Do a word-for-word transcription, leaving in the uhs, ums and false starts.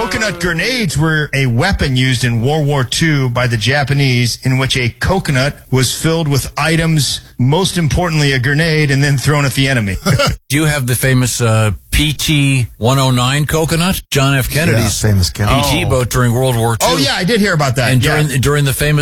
Coconut grenades were a weapon used in World War Two by the Japanese, in which a coconut was filled with items, most importantly a grenade, and then thrown at the enemy. Do you have the famous uh, P T one oh nine coconut? John F. Kennedy's Yeah, famous Kennedy. P T boat during World War Two. Oh, yeah, I did hear about that. And yeah. during, during the famous